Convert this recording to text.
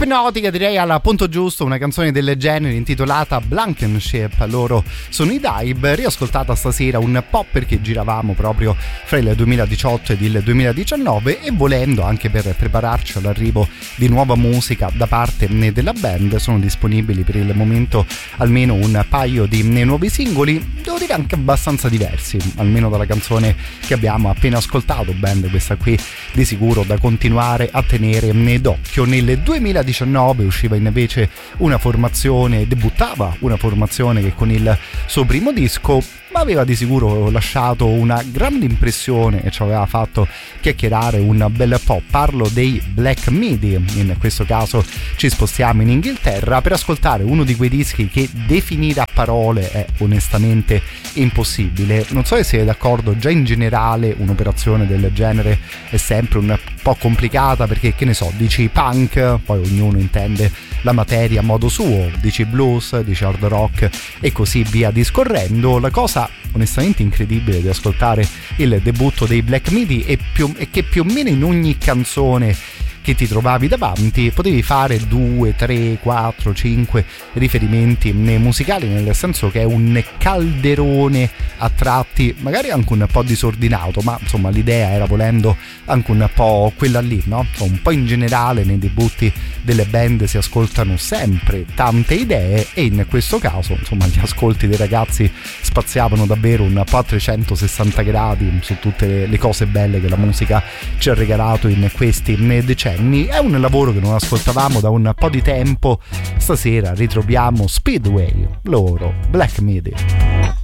Ipnotica, direi al punto giusto, una canzone del genere intitolata Blankenship. Loro sono i Dive, riascoltata stasera un po' perché giravamo proprio fra il 2018 ed il 2019 e volendo anche per prepararci all'arrivo di nuova musica da parte della band sono disponibili per il momento almeno un paio di nuovi singoli, devo dire anche abbastanza diversi, almeno dalla canzone che abbiamo appena ascoltato. Band questa qui di sicuro da continuare a tenere d'occhio. Nel 2019 usciva invece una formazione, debuttava una formazione che con il suo primo disco aveva di sicuro lasciato una grande impressione e ci aveva fatto chiacchierare un bel po'. Parlo dei Black Midi. In questo caso ci spostiamo in Inghilterra per ascoltare uno di quei dischi che definire a parole è onestamente impossibile. Non so se siete d'accordo, già in generale un'operazione del genere è sempre un po' complicata perché, che ne so, dici punk, poi ognuno intende la materia a modo suo, dici blues, dici hard rock e così via discorrendo. La cosa onestamente incredibile di ascoltare il debutto dei Black Midi è che più o meno in ogni canzone che ti trovavi davanti potevi fare 2, 3, 4, 5 riferimenti musicali, nel senso che è un calderone a tratti, magari anche un po' disordinato, ma insomma l'idea era, volendo, anche un po' quella lì, no? Un po' in generale nei debutti delle band si ascoltano sempre tante idee e in questo caso insomma gli ascolti dei ragazzi spaziavano davvero un po' a 360 gradi su tutte le cose belle che la musica ci ha regalato in questi decenni. È un lavoro che non ascoltavamo da un po' di tempo. Stasera ritroviamo Speedway, loro Black Midi.